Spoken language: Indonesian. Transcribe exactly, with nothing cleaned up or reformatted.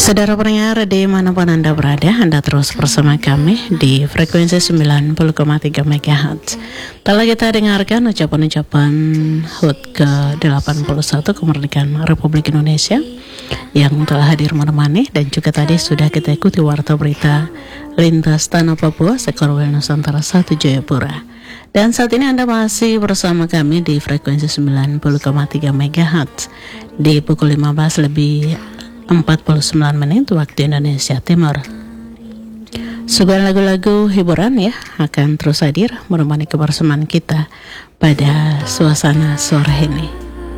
Saudara pendengar dimanapun Anda berada, Anda terus bersama kami di frekuensi sembilan puluh koma tiga megahertz. Telah kita dengarkan ucapan-ucapan H U T ke delapan puluh satu kemerdekaan Republik Indonesia yang telah hadir menemani, dan juga tadi sudah kita ikuti warta berita lintas tanah Papua Sekorwil Nusantara satu Jayapura. Dan saat ini Anda masih bersama kami di frekuensi sembilan puluh koma tiga megahertz di pukul lima belas lebih empat puluh sembilan menit waktu Indonesia Timur. Sebuah lagu-lagu hiburan ya akan terus hadir menemani kebersamaan kita pada suasana sore ini.